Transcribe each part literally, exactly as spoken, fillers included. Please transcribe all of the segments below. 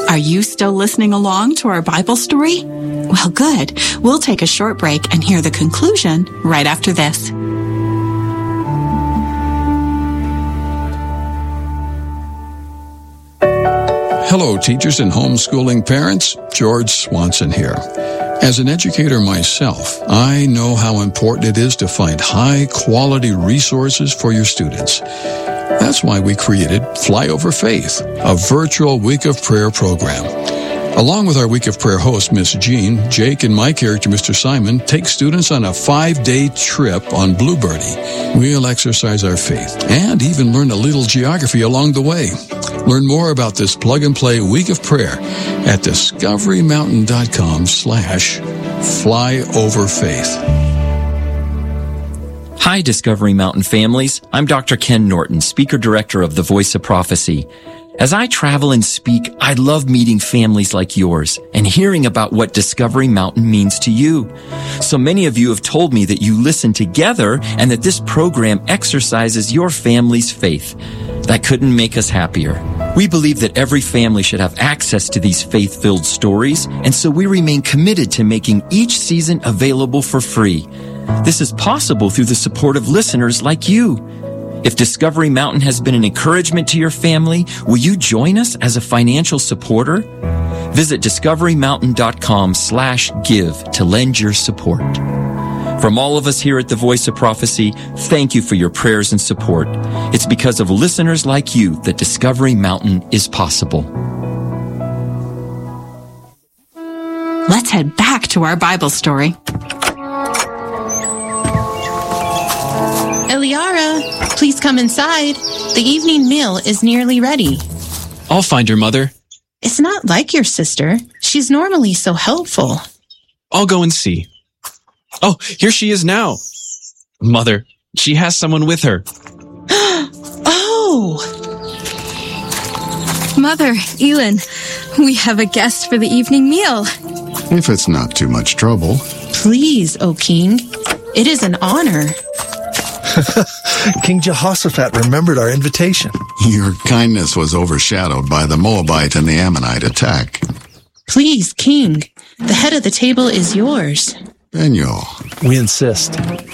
Are you still listening along to our Bible story? Well, good. We'll take a short break and hear the conclusion right after this. Hello, teachers and homeschooling parents. George Swanson here. As an educator myself, I know how important it is to find high-quality resources for your students. That's why we created Fly Over Faith, a virtual week of prayer program. Along with our week of prayer host, Miss Jean, Jake and my character, Mister Simon, take students on a five-day trip on Bluebirdy. We'll exercise our faith and even learn a little geography along the way. Learn more about this plug-and-play week of prayer at discoverymountain.com slash flyoverfaith. Hi, Discovery Mountain families. I'm Doctor Ken Norton, Speaker Director of the Voice of Prophecy. As I travel and speak, I love meeting families like yours and hearing about what Discovery Mountain means to you. So many of you have told me that you listen together and that this program exercises your family's faith. That couldn't make us happier. We believe that every family should have access to these faith-filled stories, and so we remain committed to making each season available for free. This is possible through the support of listeners like you. If Discovery Mountain has been an encouragement to your family, will you join us as a financial supporter? Visit discoverymountain.com slash give to lend your support. From all of us here at the Voice of Prophecy, thank you for your prayers and support. It's because of listeners like you that Discovery Mountain is possible. Let's head back to our Bible story. Eliara, please come inside. The evening meal is nearly ready. I'll find her, Mother. It's not like your sister. She's normally so helpful. I'll go and see. Oh, here she is now. Mother, she has someone with her. Oh! Mother, Elin, we have a guest for the evening meal. If it's not too much trouble. Please, O King. It is an honor. King Jehoshaphat remembered our invitation. Your kindness was overshadowed by the Moabite and the Ammonite attack. Please, King. The head of the table is yours. Daniel. We insist.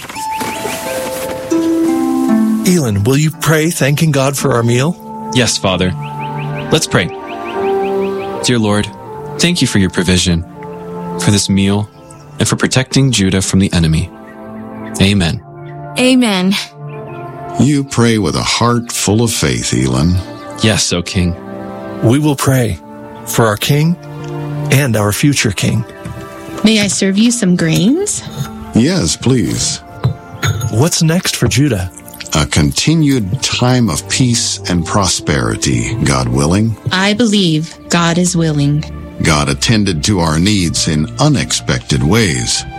Elin, will you pray thanking God for our meal? Yes, Father. Let's pray. Dear Lord, thank you for your provision, for this meal, and for protecting Judah from the enemy. Amen. Amen. You pray with a heart full of faith, Elin. Yes, O King. We will pray for our king and our future king. May I serve you some grains? Yes, please. What's next for Judah? A continued time of peace and prosperity, God willing. I believe God is willing. God attended to our needs in unexpected ways.